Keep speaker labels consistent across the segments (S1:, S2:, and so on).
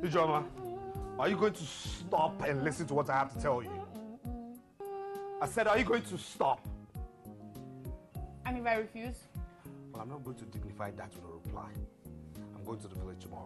S1: Ijoma, are you going to stop and listen to what I have to tell you? I said, are you going to stop?
S2: And if I refuse?
S1: Well, I'm not going to dignify that with a reply. I'm going to the village tomorrow.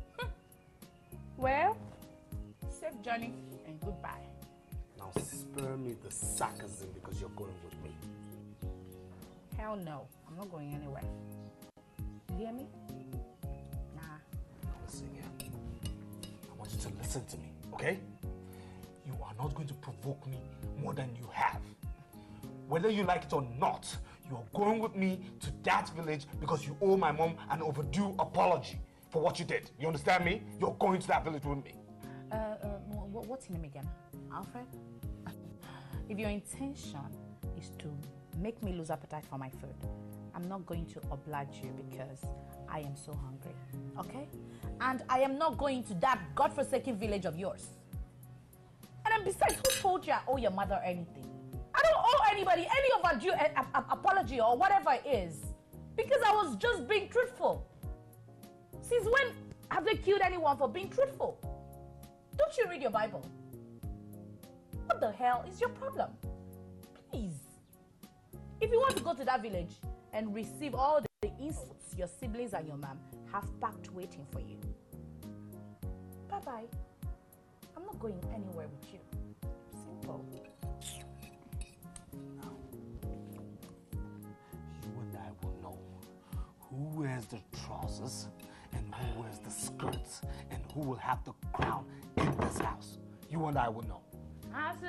S2: Well, safe journey and goodbye.
S1: Now spare me the sarcasm because you're going with me.
S2: Hell no, I'm not going anywhere. You hear me? Nah.
S1: Listen here. I want you to listen to me, okay? You are not going to provoke me more than you have. Whether you like it or not, you're going with me to that village because you owe my mom an overdue apology for what you did. You understand me? You're going to that village with me.
S2: What's his name again? Alfred? If your intention is to make me lose appetite for my food, I'm not going to oblige you because I am so hungry, okay? And I am not going to that godforsaken village of yours. And then besides, who told you I owe your mother anything? I don't owe anybody any overdue apology or whatever it is because I was just being truthful. Since when have they killed anyone for being truthful? Don't you read your Bible? What the hell is your problem? Please. If you want to go to that village and receive all the insults your siblings and your mom have packed waiting for you, bye-bye. I'm not going anywhere with you. Simple.
S1: Now, you and I will know who wears the trousers and who wears the skirts and who will have the crown in this house. You and I will know.